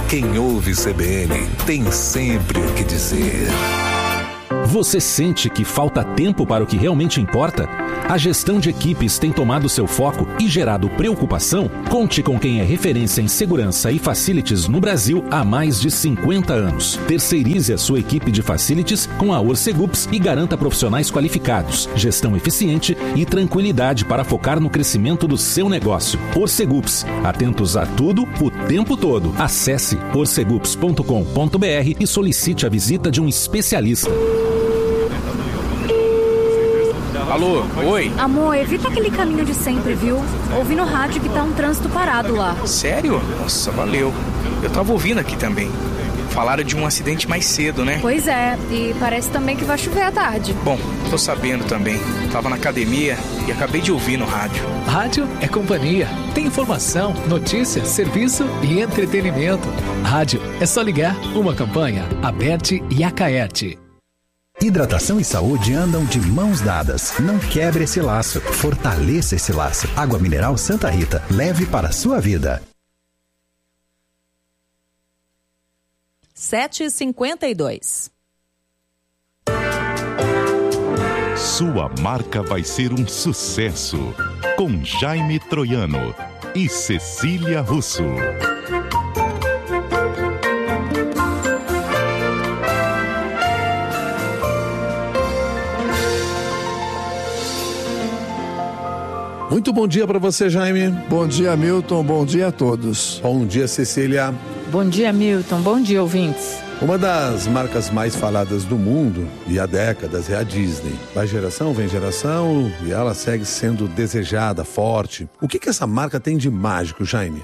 Quem ouve CBN tem sempre o que dizer. Você sente que falta tempo para o que realmente importa? A gestão de equipes tem tomado seu foco e gerado preocupação? Conte com quem é referência em segurança e facilities no Brasil há mais de 50 anos. Terceirize a sua equipe de facilities com a Orcegups e garanta profissionais qualificados, gestão eficiente e tranquilidade para focar no crescimento do seu negócio. Orcegups, atentos a tudo, o tempo todo. Acesse orcegups.com.br e solicite a visita de um especialista. Alô, oi? Amor, evita aquele caminho de sempre, viu? Ouvi no rádio que tá um trânsito parado lá. Sério? Nossa, valeu. Eu tava ouvindo aqui também. Falaram de um acidente mais cedo, né? Pois é, e parece também que vai chover à tarde. Bom, tô sabendo também. Tava na academia e acabei de ouvir no rádio. Rádio é companhia. Tem informação, notícia, serviço e entretenimento. Rádio é só ligar. Uma campanha, Aberte e Acaerte. Hidratação e saúde andam de mãos dadas. Não quebre esse laço. Fortaleça esse laço. Água mineral Santa Rita. Leve para a sua vida. 7h52. Sua marca vai ser um sucesso. Com Jaime Troiano e Cecília Russo. Muito bom dia para você, Jaime. Bom dia, Milton. Bom dia a todos. Bom dia, Cecília. Bom dia, Milton. Bom dia, ouvintes. Uma das marcas mais faladas do mundo e há décadas é a Disney. Vai geração, vem geração e ela segue sendo desejada, forte. O que essa marca tem de mágico, Jaime?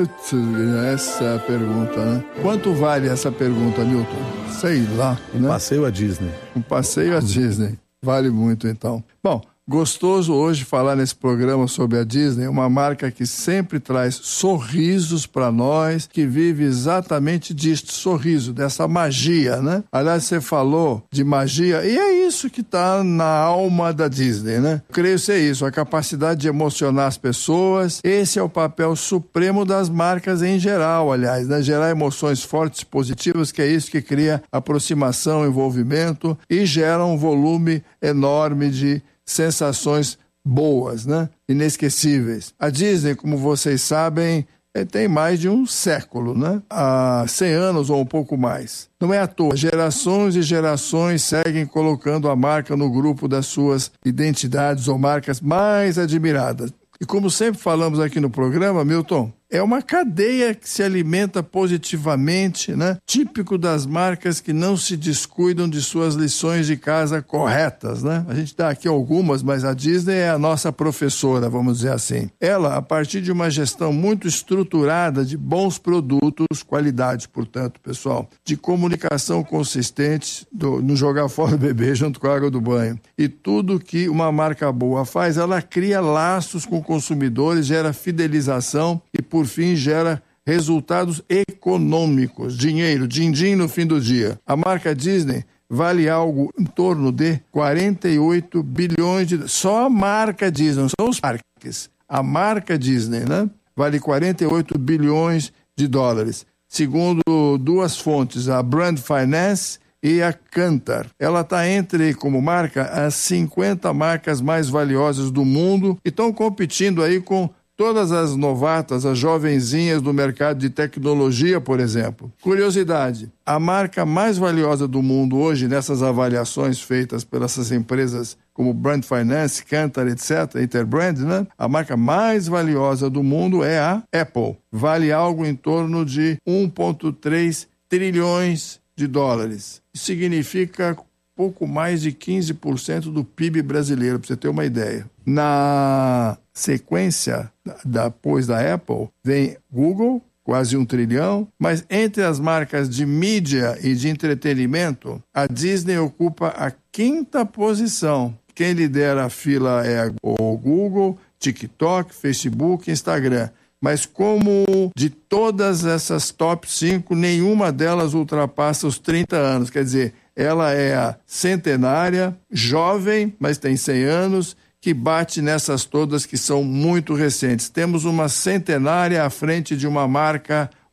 Essa é a pergunta, né? Quanto vale essa pergunta, Milton? Sei lá, né? Passeio a Disney. Um passeio a Disney. Vale muito, então. Bom, gostoso hoje falar nesse programa sobre a Disney, uma marca que sempre traz sorrisos para nós, que vive exatamente disto, sorriso, dessa magia, né? Aliás, você falou de magia, e é isso que está na alma da Disney, né? Eu creio ser isso, a capacidade de emocionar as pessoas. Esse é o papel supremo das marcas em geral, aliás, né? Gerar emoções fortes e positivas, que é isso que cria aproximação, envolvimento e gera um volume enorme de sensações boas, né? Inesquecíveis. A Disney, como vocês sabem, tem mais de um século, né? Há 100 anos ou um pouco mais. Não é à toa, gerações e gerações seguem colocando a marca no grupo das suas identidades ou marcas mais admiradas. E como sempre falamos aqui no programa, Milton, é uma cadeia que se alimenta positivamente, né? Típico das marcas que não se descuidam de suas lições de casa corretas, né? A gente dá aqui algumas, mas a Disney é a nossa professora, vamos dizer assim. Ela, a partir de uma gestão muito estruturada de bons produtos, qualidade, portanto, pessoal, de comunicação consistente, não jogar fora o bebê junto com a água do banho. E tudo que uma marca boa faz, ela cria laços com consumidores, gera fidelização e, por fim, gera resultados econômicos, dinheiro, din-din no fim do dia. A marca Disney vale algo em torno de 48 bilhões de... Só a marca Disney, não são os parques. A marca Disney, né? Vale 48 bilhões de dólares. Segundo duas fontes, a Brand Finance e a Kantar. Ela está entre, como marca, as 50 marcas mais valiosas do mundo e estão competindo aí com todas as novatas, as jovenzinhas do mercado de tecnologia, por exemplo. Curiosidade, a marca mais valiosa do mundo hoje, nessas avaliações feitas pelas essas empresas como Brand Finance, Kantar, etc., Interbrand, né? A marca mais valiosa do mundo é a Apple. Vale algo em torno de 1,3 trilhões de dólares. Isso significa pouco mais de 15% do PIB brasileiro, para você ter uma ideia. Na sequência, depois da Apple, vem Google, quase 1 trilhão, mas entre as marcas de mídia e de entretenimento, a Disney ocupa a 5ª posição. Quem lidera a fila é o Google, TikTok, Facebook, Instagram. Mas como de todas essas top 5, nenhuma delas ultrapassa os 30 anos. Quer dizer, ela é a centenária, jovem, mas tem 100 anos, que bate nessas todas que são muito recentes. Temos uma centenária à frente de uma marca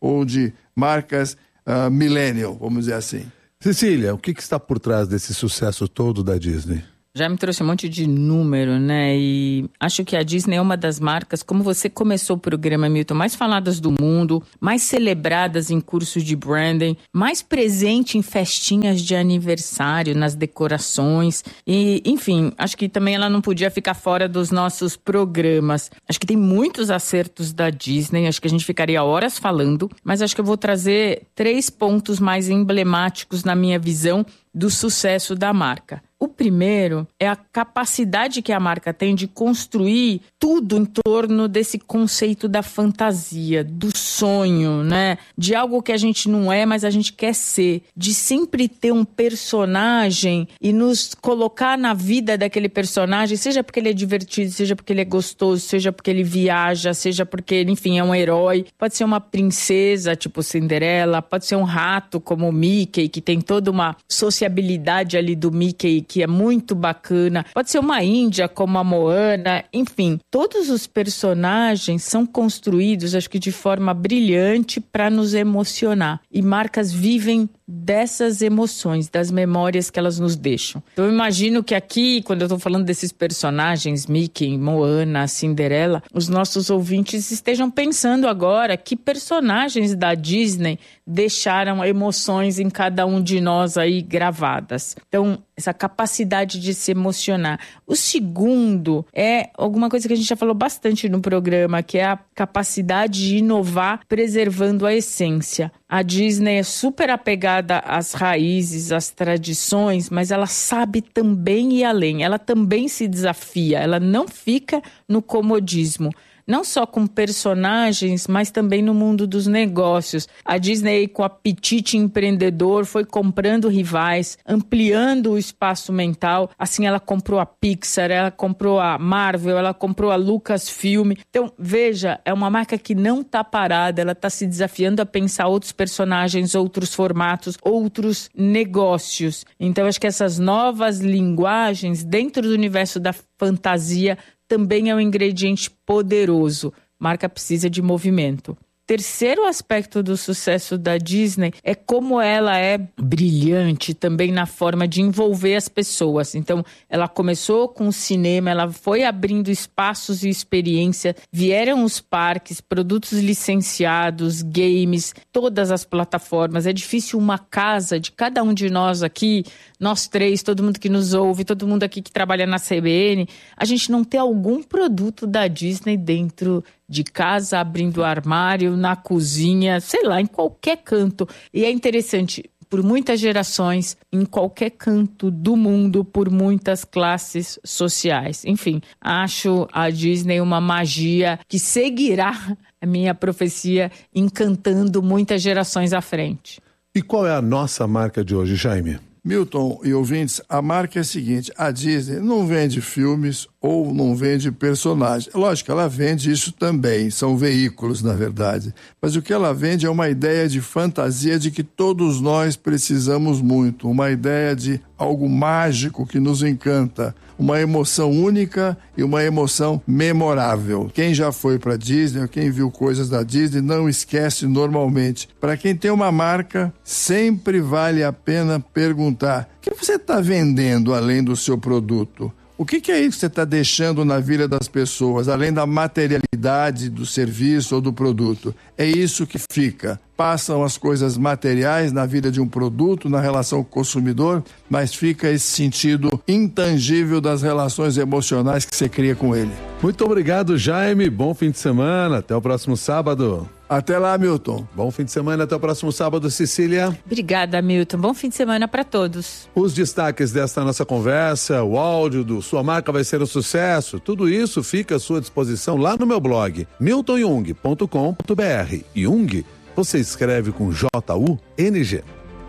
ou de marcas millennial, vamos dizer assim. Cecília, o que está por trás desse sucesso todo da Disney? Já me trouxe um monte de número, né? E acho que a Disney é uma das marcas, como você começou o programa, Milton, mais faladas do mundo, mais celebradas em cursos de branding, mais presente em festinhas de aniversário, nas decorações. E, enfim, acho que também ela não podia ficar fora dos nossos programas. Acho que tem muitos acertos da Disney, acho que a gente ficaria horas falando, mas acho que eu vou trazer 3 pontos mais emblemáticos na minha visão do sucesso da marca. O primeiro é a capacidade que a marca tem de construir tudo em torno desse conceito da fantasia, do sonho, né? De algo que a gente não é, mas a gente quer ser. De sempre ter um personagem e nos colocar na vida daquele personagem, seja porque ele é divertido, seja porque ele é gostoso, seja porque ele viaja, seja porque ele, enfim, é um herói. Pode ser uma princesa, tipo Cinderela, pode ser um rato como o Mickey, que tem toda uma sociabilidade ali do Mickey, que é muito bacana. Pode ser uma índia como a Moana, enfim. Todos os personagens são construídos, acho que de forma brilhante, para nos emocionar. E marcas vivem dessas emoções, das memórias que elas nos deixam. Então eu imagino que aqui, quando eu estou falando desses personagens, Mickey, Moana, Cinderela, os nossos ouvintes estejam pensando agora que personagens da Disney deixaram emoções em cada um de nós aí gravadas. Então, essa capacidade de se emocionar. O segundo é alguma coisa que a gente já falou bastante no programa, que é a capacidade de inovar preservando a essência. A Disney é super apegada às raízes, às tradições, mas ela sabe também ir além. Ela também se desafia, ela não fica no comodismo. Não só com personagens, mas também no mundo dos negócios. A Disney, com apetite empreendedor, foi comprando rivais, ampliando o espaço mental. Assim, ela comprou a Pixar, ela comprou a Marvel, ela comprou a Lucasfilm. Então, veja, é uma marca que não está parada, ela está se desafiando a pensar outros personagens, outros formatos, outros negócios. Então, acho que essas novas linguagens dentro do universo da fantasia também é um ingrediente poderoso. Marca precisa de movimento. Terceiro aspecto do sucesso da Disney é como ela é brilhante também na forma de envolver as pessoas. Então, ela começou com o cinema, ela foi abrindo espaços e experiência, vieram os parques, produtos licenciados, games, todas as plataformas. É difícil uma casa de cada um de nós aqui, nós 3, todo mundo que nos ouve, todo mundo aqui que trabalha na CBN, a gente não ter algum produto da Disney dentro de casa, abrindo o armário, na cozinha, sei lá, em qualquer canto. E é interessante, por muitas gerações, em qualquer canto do mundo, por muitas classes sociais. Enfim, acho a Disney uma magia que seguirá a minha profecia, encantando muitas gerações à frente. E qual é a nossa marca de hoje, Jaime? Milton e ouvintes, a marca é a seguinte: a Disney não vende filmes ou não vende personagens. Lógico, ela vende isso também, são veículos, na verdade. Mas o que ela vende é uma ideia de fantasia de que todos nós precisamos muito, uma ideia de algo mágico que nos encanta, uma emoção única e uma emoção memorável. Quem já foi para Disney, quem viu coisas da Disney, não esquece normalmente. Para quem tem uma marca, sempre vale a pena perguntar: o que você está vendendo além do seu produto? O que é isso que você está deixando na vida das pessoas, além da materialidade do serviço ou do produto? É isso que fica. Passam as coisas materiais na vida de um produto, na relação com o consumidor, mas fica esse sentido intangível das relações emocionais que você cria com ele. Muito obrigado, Jaime. Bom fim de semana. Até o próximo sábado. Até lá, Milton. Bom fim de semana. Até o próximo sábado, Cecília. Obrigada, Milton. Bom fim de semana para todos. Os destaques desta nossa conversa, o áudio do Sua Marca Vai Ser um Sucesso, tudo isso fica à sua disposição lá no meu blog, miltonjung.com.br. Jung, você escreve com J-U-N-G.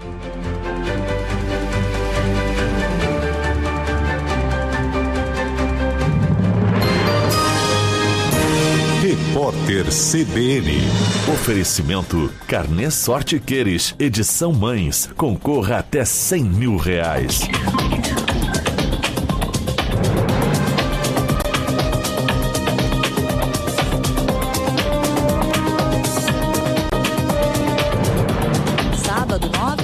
Repórter CBN. Oferecimento Carnê Sorte Queires, edição Mães. Concorra até R$100 mil.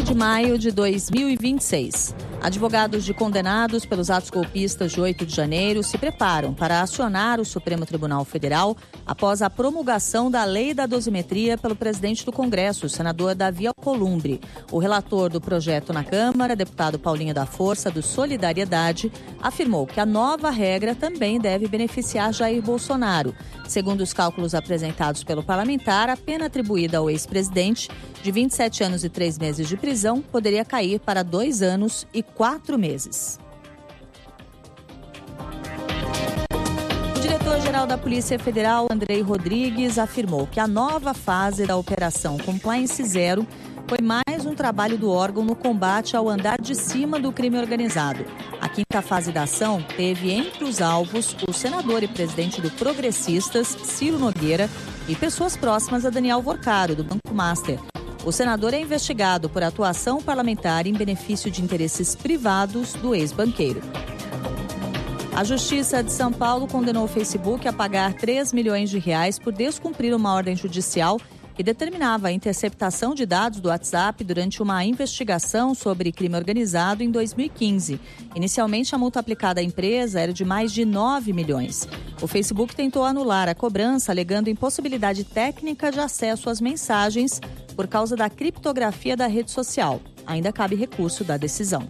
de maio de 2026. Advogados de condenados pelos atos golpistas de 8 de janeiro se preparam para acionar o Supremo Tribunal Federal após a promulgação da Lei da Dosimetria pelo presidente do Congresso, o senador Davi Alcolumbre. O relator do projeto na Câmara, deputado Paulinho da Força, do Solidariedade, afirmou que a nova regra também deve beneficiar Jair Bolsonaro. Segundo os cálculos apresentados pelo parlamentar, a pena atribuída ao ex-presidente, de 27 anos e 3 meses de prisão, poderia cair para 2 anos e 4 meses. O diretor-geral da Polícia Federal, Andrei Rodrigues, afirmou que a nova fase da Operação Compliance Zero foi mais um trabalho do órgão no combate ao andar de cima do crime organizado. A quinta fase da ação teve entre os alvos o senador e presidente do Progressistas, Ciro Nogueira, e pessoas próximas a Daniel Vorcaro, do Banco Master. O senador é investigado por atuação parlamentar em benefício de interesses privados do ex-banqueiro. A Justiça de São Paulo condenou o Facebook a pagar R$3 milhões por descumprir uma ordem judicial que determinava a interceptação de dados do WhatsApp durante uma investigação sobre crime organizado em 2015. Inicialmente, a multa aplicada à empresa era de mais de 9 milhões. O Facebook tentou anular a cobrança, alegando impossibilidade técnica de acesso às mensagens por causa da criptografia da rede social. Ainda cabe recurso da decisão.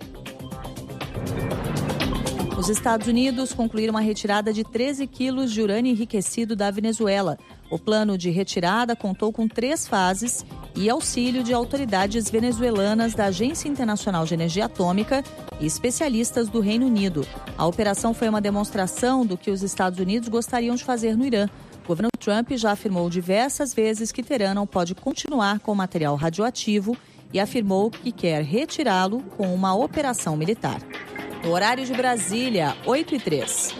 Os Estados Unidos concluíram a retirada de 13 quilos de urânio enriquecido da Venezuela. O plano de retirada contou com 3 fases e auxílio de autoridades venezuelanas da Agência Internacional de Energia Atômica e especialistas do Reino Unido. A operação foi uma demonstração do que os Estados Unidos gostariam de fazer no Irã. O governo Trump já afirmou diversas vezes que Teherã não pode continuar com material radioativo e afirmou que quer retirá-lo com uma operação militar. No horário de Brasília, 8h03.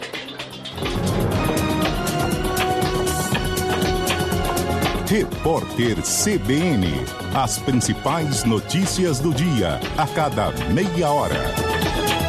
Repórter CBN. As principais notícias do dia, a cada meia hora.